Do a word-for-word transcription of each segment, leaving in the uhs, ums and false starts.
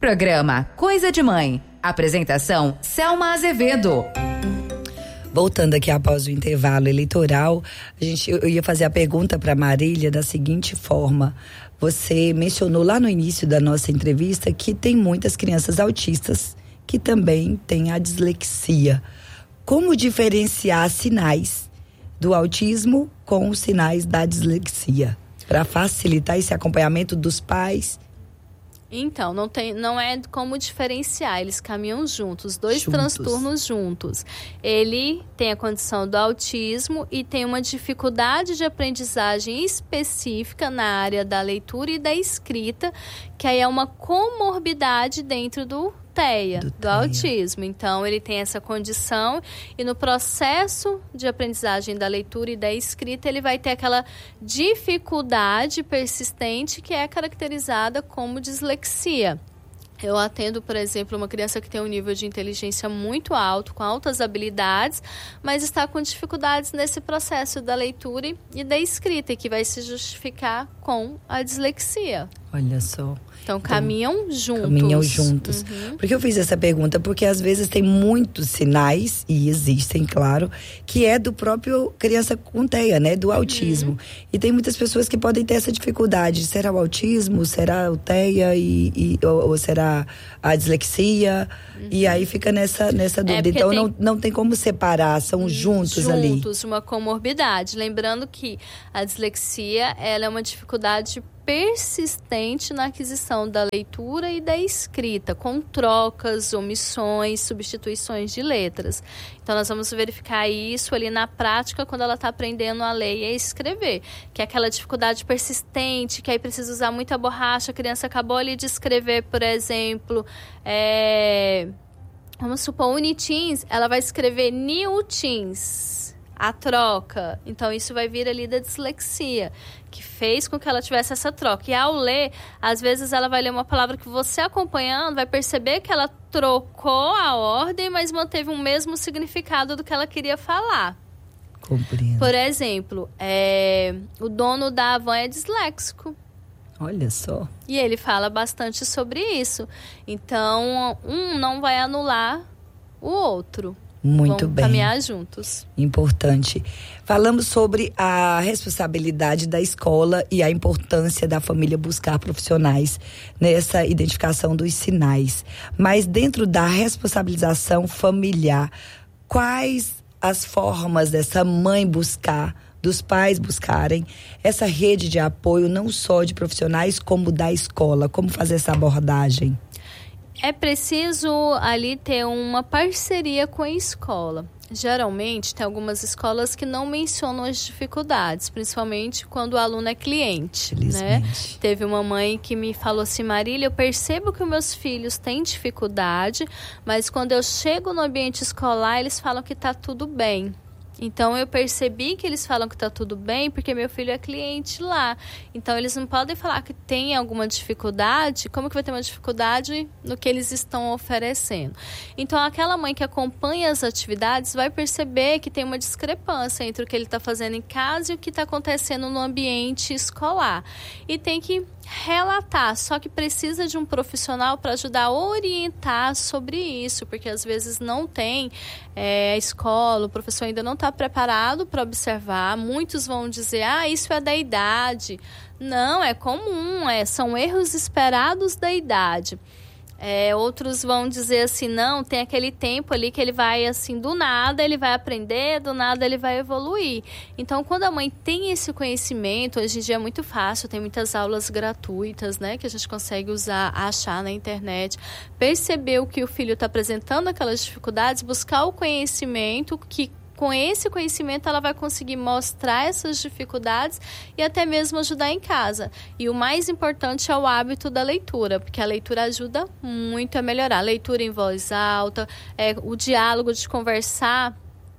Programa Coisa de Mãe. Apresentação Selma Azevedo. Voltando aqui após o intervalo eleitoral, a gente, eu ia fazer a pergunta para Marília da seguinte forma. Você mencionou lá no início da nossa entrevista que tem muitas crianças autistas que também têm a dislexia. Como diferenciar sinais do autismo com os sinais da dislexia? Para facilitar esse acompanhamento dos pais. Então, não, tem, não é como diferenciar, eles caminham juntos, dois juntos. transtornos juntos. Ele tem a condição do autismo e tem uma dificuldade de aprendizagem específica na área da leitura e da escrita, que aí é uma comorbidade dentro do T E A, do, do autismo. Então, ele tem essa condição e no processo de aprendizagem da leitura e da escrita, ele vai ter aquela dificuldade persistente que é caracterizada como dislexia. Eu atendo, por exemplo, uma criança que tem um nível de inteligência muito alto, com altas habilidades, mas está com dificuldades nesse processo da leitura e da escrita, que vai se justificar com a dislexia. Olha só. Então, caminham então, juntos. Caminham juntos. Uhum. Porque eu fiz essa pergunta, porque às vezes tem muitos sinais, e existem, claro, que é do próprio criança com T E A, né? Do autismo. Uhum. E tem muitas pessoas que podem ter essa dificuldade. Será o autismo? Será o T E A? E, e, ou, ou será a dislexia? Uhum. E aí fica nessa, nessa dúvida. É então, tem... não, não tem como separar, são juntos, juntos ali. Juntos, uma comorbidade. Lembrando que a dislexia, ela é uma dificuldade persistente na aquisição da leitura e da escrita, com trocas, omissões, substituições de letras. Então, nós vamos verificar isso ali na prática quando ela está aprendendo a ler e a escrever, que é aquela dificuldade persistente, que aí precisa usar muita borracha. A criança acabou ali de escrever, por exemplo, é... vamos supor, Unitins, ela vai escrever Newtins, a troca. Então, isso vai vir ali da dislexia, que fez com que ela tivesse essa troca. E ao ler, às vezes ela vai ler uma palavra que você acompanhando vai perceber que ela trocou a ordem, mas manteve o mesmo significado do que ela queria falar. Compreendo. Por exemplo, é, o dono da van é disléxico. Olha só. E ele fala bastante sobre isso. Então, um não vai anular o outro. Muito Vão bem. caminhar juntos. Importante. Falamos sobre a responsabilidade da escola e a importância da família buscar profissionais nessa identificação dos sinais. Mas dentro da responsabilização familiar, quais as formas dessa mãe buscar, dos pais buscarem essa rede de apoio, não só de profissionais, como da escola? Como fazer essa abordagem? É preciso ali ter uma parceria com a escola. Geralmente, tem algumas escolas que não mencionam as dificuldades, principalmente quando o aluno é cliente, né? Teve uma mãe que me falou assim: Marília, eu percebo que os meus filhos têm dificuldade, mas quando eu chego no ambiente escolar, eles falam que está tudo bem. Então, eu percebi que eles falam que está tudo bem porque meu filho é cliente lá. Então, eles não podem falar que tem alguma dificuldade. Como que vai ter uma dificuldade no que eles estão oferecendo? Então, aquela mãe que acompanha as atividades vai perceber que tem uma discrepância entre o que ele está fazendo em casa e o que está acontecendo no ambiente escolar. E tem que relatar, só que precisa de um profissional para ajudar a orientar sobre isso, porque às vezes não tem é, a escola, o professor ainda não está preparado para observar. Muitos vão dizer, ah, isso é da idade. Não, é comum, é, são erros esperados da idade. É, outros vão dizer assim, não, tem aquele tempo ali que ele vai assim, do nada ele vai aprender, do nada ele vai evoluir. Então, quando a mãe tem esse conhecimento, hoje em dia é muito fácil, tem muitas aulas gratuitas, né, que a gente consegue usar, achar na internet, perceber o que o filho está apresentando, aquelas dificuldades, buscar o conhecimento que com esse conhecimento ela vai conseguir mostrar essas dificuldades e até mesmo ajudar em casa. E o mais importante é o hábito da leitura, porque a leitura ajuda muito a melhorar. A leitura em voz alta, é, o diálogo de conversar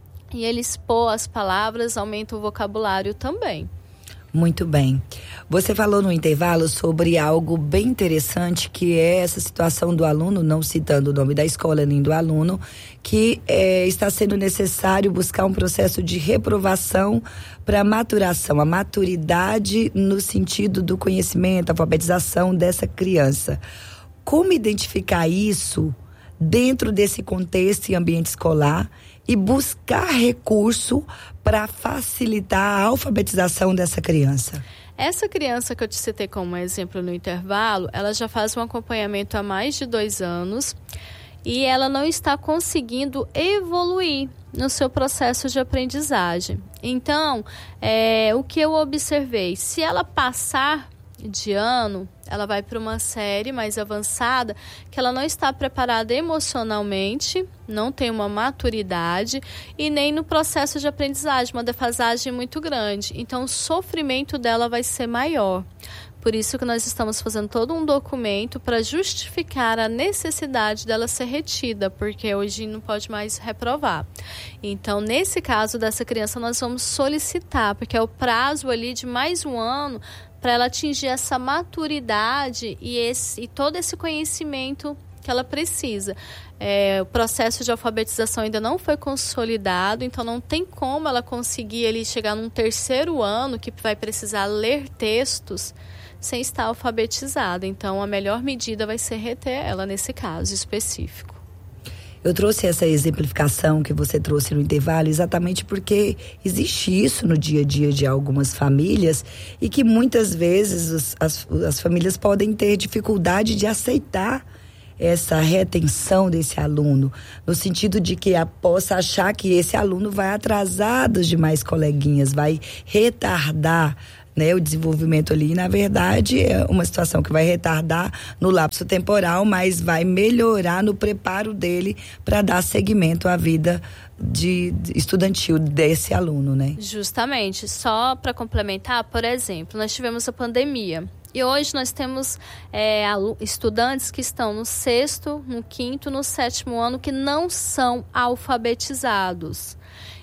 e ele expor as palavras aumenta o vocabulário também. Muito bem. Você falou no intervalo sobre algo bem interessante, que é essa situação do aluno, não citando o nome da escola nem do aluno, que é, está sendo necessário buscar um processo de reprovação para maturação, a maturidade no sentido do conhecimento, a alfabetização dessa criança. como identificar isso dentro desse contexto e ambiente escolar e buscar recurso para facilitar a alfabetização dessa criança? Essa criança que eu te citei como exemplo no intervalo, ela já faz um acompanhamento há mais de dois anos e ela não está conseguindo evoluir no seu processo de aprendizagem. Então, é, o que eu observei, se ela passar de ano, ela vai para uma série mais avançada, que ela não está preparada emocionalmente, não tem uma maturidade e nem no processo de aprendizagem, uma defasagem muito grande. Então, o sofrimento dela vai ser maior. Por isso que nós estamos fazendo todo um documento para justificar a necessidade dela ser retida, porque hoje não pode mais reprovar. Então, nesse caso dessa criança, nós vamos solicitar, porque é o prazo ali de mais um ano para ela atingir essa maturidade e, esse, e todo esse conhecimento que ela precisa. É, o processo de alfabetização ainda não foi consolidado, então não tem como ela conseguir ele chegar num terceiro ano que vai precisar ler textos sem estar alfabetizada. Então, a melhor medida vai ser reter ela nesse caso específico. Eu trouxe essa exemplificação que você trouxe no intervalo exatamente porque existe isso no dia a dia de algumas famílias e que muitas vezes os, as, as famílias podem ter dificuldade de aceitar essa retenção desse aluno, no sentido de que a, possa achar que esse aluno vai atrasar dos demais coleguinhas, vai retardar, né, o desenvolvimento ali. E, na verdade, é uma situação que vai retardar no lapso temporal, mas vai melhorar no preparo dele para dar seguimento à vida de, de estudantil desse aluno, né? Justamente. Só para complementar, por exemplo, nós tivemos a pandemia. E hoje nós temos é, estudantes que estão no sexto, no quinto, no sétimo ano que não são alfabetizados.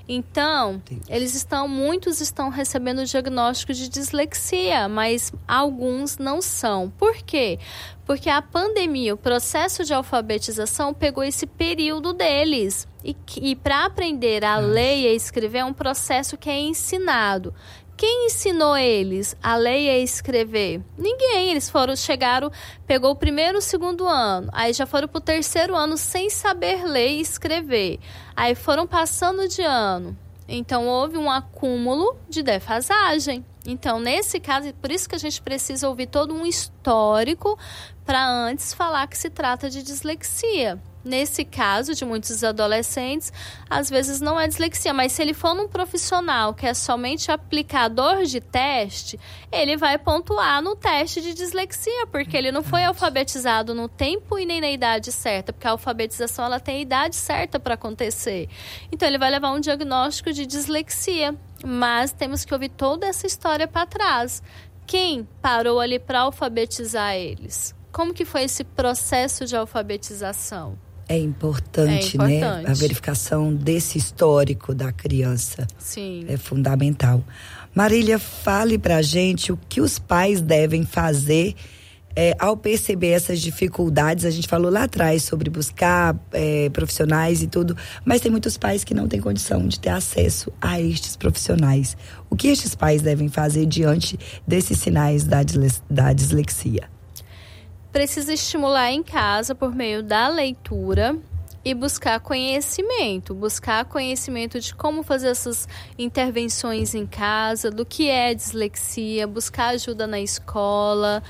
Então, eles estão, muitos estão recebendo o diagnóstico de dislexia, mas alguns não são. Por quê? Porque a pandemia, o processo de alfabetização pegou esse período deles. E, e para aprender a ler e a escrever é um processo que é ensinado. Quem ensinou eles a ler e a escrever? Ninguém. Eles foram, chegaram, pegou o primeiro, o segundo ano. Aí já foram para o terceiro ano sem saber ler e escrever. Aí foram passando de ano. Então, houve um acúmulo de defasagem. Então, nesse caso, por isso que a gente precisa ouvir todo um histórico para antes falar que se trata de dislexia. Nesse caso de muitos adolescentes, às vezes não é dislexia, mas se ele for num profissional que é somente aplicador de teste, ele vai pontuar no teste de dislexia, porque ele não foi alfabetizado no tempo e nem na idade certa, porque a alfabetização ela tem a idade certa para acontecer. Então, ele vai levar um diagnóstico de dislexia, mas temos que ouvir toda essa história para trás. Quem parou ali para alfabetizar eles? Como que foi esse processo de alfabetização? É importante, é importante, né? A verificação desse histórico da criança. Sim. É fundamental. Marília, fale pra gente o que os pais devem fazer é, ao perceber essas dificuldades. A gente falou lá atrás sobre buscar é, profissionais e tudo, mas tem muitos pais que não têm condição de ter acesso a estes profissionais. O que estes pais devem fazer diante desses sinais da, disle- da dislexia? Precisa estimular em casa por meio da leitura e buscar conhecimento, buscar conhecimento de como fazer essas intervenções em casa, do que é dislexia, buscar ajuda na escola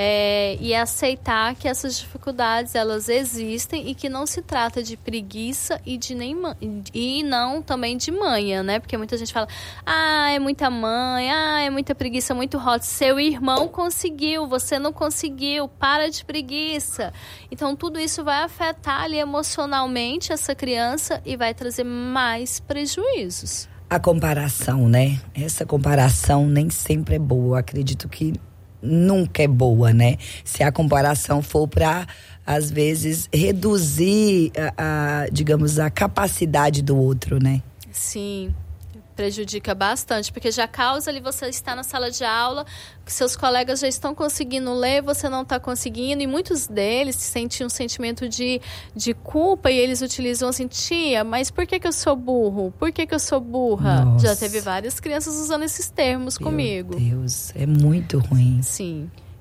é, e aceitar que essas dificuldades elas existem e que não se trata de preguiça e, de nem, e não também de manha, né? Porque muita gente fala, ah, é muita manha, ah, é muita preguiça, muito hot. Seu irmão conseguiu, você não conseguiu, para de preguiça. Então, tudo isso vai afetar ali emocionalmente essa criança e vai trazer mais prejuízos. A comparação, né? Essa comparação nem sempre é boa. Eu acredito que nunca é boa, né? Se a comparação for para, às vezes, reduzir, a, a, digamos, a capacidade do outro, né? Sim, prejudica bastante, porque já causa ali você estar na sala de aula, que seus colegas já estão conseguindo ler, você não está conseguindo, e muitos deles sentem um sentimento de, de culpa, e eles utilizam assim, tia, mas por que que eu sou burro? Por que que eu sou burra? Nossa. Já teve várias crianças usando esses termos Meu comigo. Meu Deus, é muito ruim. Sim.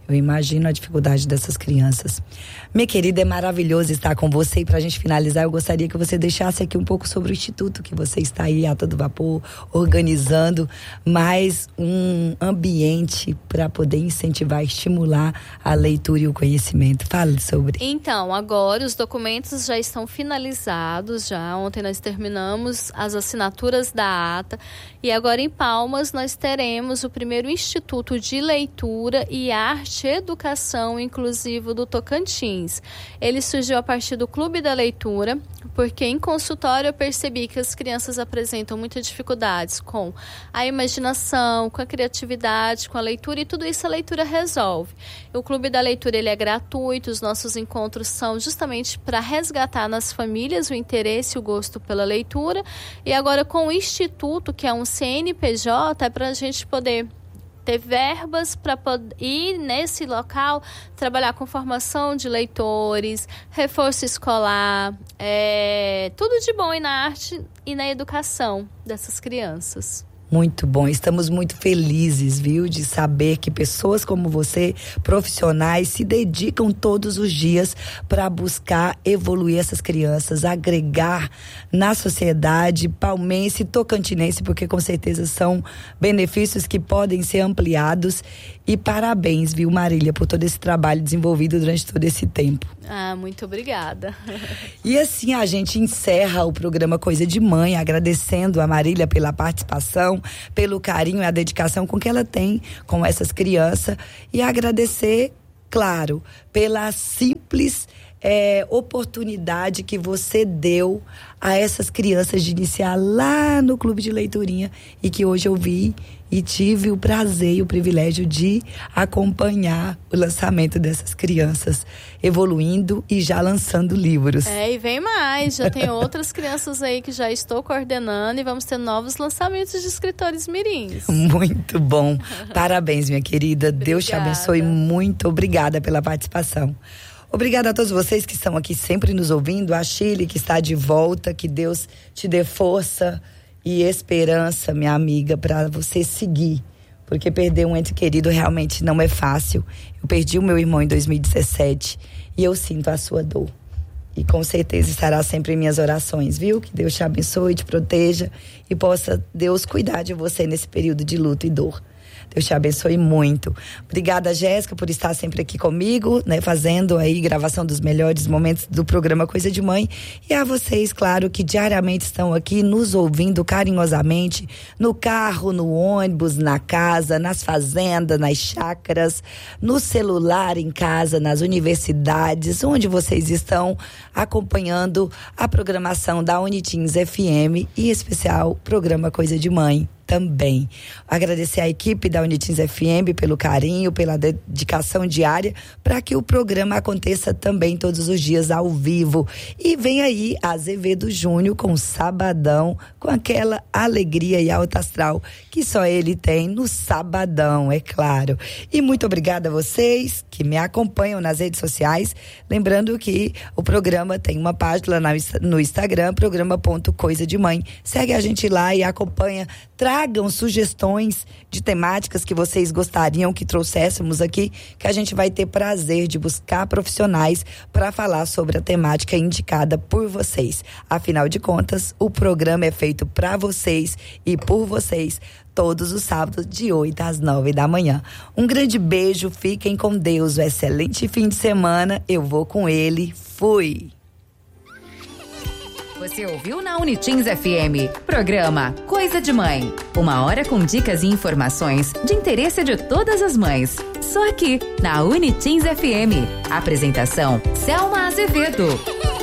Eu imagino a dificuldade dessas crianças. Minha querida, é maravilhoso estar com você. E para a gente finalizar, eu gostaria que você deixasse aqui um pouco sobre o Instituto, que você está aí a todo vapor, organizando mais um ambiente para poder incentivar, estimular a leitura e o conhecimento. Fale sobre. Então, agora os documentos já estão finalizados. Já ontem nós terminamos as assinaturas da ata. E agora em Palmas nós teremos o primeiro Instituto de Leitura e Arte e Educação Inclusivo do Tocantins. Ele surgiu a partir do Clube da Leitura, porque em consultório eu percebi que as crianças apresentam muitas dificuldades com a imaginação, com a criatividade, com a leitura, e tudo isso a leitura resolve. O Clube da Leitura ele é gratuito, os nossos encontros são justamente para resgatar nas famílias o interesse e o gosto pela leitura, e agora com o Instituto, que é um C N P J, é para a gente poder ter verbas para ir nesse local trabalhar com formação de leitores, reforço escolar, é, tudo de bom e na arte e na educação dessas crianças. Muito bom, estamos muito felizes, viu, de saber que pessoas como você, profissionais, se dedicam todos os dias para buscar evoluir essas crianças, agregar na sociedade palmense e tocantinense, porque com certeza são benefícios que podem ser ampliados. E parabéns, viu, Marília, por todo esse trabalho desenvolvido durante todo esse tempo. Ah, muito obrigada. E assim a gente encerra o programa Coisa de Mãe, agradecendo a Marília pela participação, pelo carinho e a dedicação com que ela tem com essas crianças, e agradecer, claro, pela simples é, oportunidade que você deu a essas crianças de iniciar lá no Clube de Leiturinha, e que hoje eu vi e tive o prazer e o privilégio de acompanhar o lançamento dessas crianças, evoluindo e já lançando livros. É, e vem mais, já tem outras crianças aí que já estou coordenando, e vamos ter novos lançamentos de escritores mirins. Muito bom, parabéns, minha querida. Deus te abençoe muito, obrigada pela participação. Obrigada a todos vocês que estão aqui sempre nos ouvindo, a Chile que está de volta, que Deus te dê força e esperança, minha amiga, para você seguir, porque perder um ente querido realmente não é fácil. Eu perdi o meu irmão em dois mil e dezessete e eu sinto a sua dor, e com certeza estará sempre em minhas orações, viu? Que Deus te abençoe, te proteja e possa Deus cuidar de você nesse período de luto e dor. Deus te abençoe muito. Obrigada, Jéssica, por estar sempre aqui comigo, né, fazendo aí gravação dos melhores momentos do programa Coisa de Mãe. E a vocês, claro, que diariamente estão aqui nos ouvindo carinhosamente, no carro, no ônibus, na casa, nas fazendas, nas chácaras, no celular em casa, nas universidades, onde vocês estão acompanhando a programação da Unitins F M, e em especial o programa Coisa de Mãe também. Agradecer à equipe da Unitins F M pelo carinho, pela dedicação diária, para que o programa aconteça também todos os dias ao vivo. E vem aí Azevedo Júnior com Sabadão, com aquela alegria e alta astral que só ele tem no Sabadão, é claro. E muito obrigada a vocês que me acompanham nas redes sociais. Lembrando que o programa tem uma página no Instagram, programa.coisa de mãe. Segue a gente lá e acompanha. Tragam sugestões de temáticas que vocês gostariam que trouxéssemos aqui, que a gente vai ter prazer de buscar profissionais para falar sobre a temática indicada por vocês. Afinal de contas, o programa é feito para vocês e por vocês, todos os sábados de oito às nove da manhã. Um grande beijo, fiquem com Deus, um excelente fim de semana. Eu vou com ele, fui! Você ouviu na Unitins F M, programa Coisa de Mãe. Uma hora com dicas e informações de interesse de todas as mães. Só aqui, na Unitins F M. Apresentação, Selma Azevedo.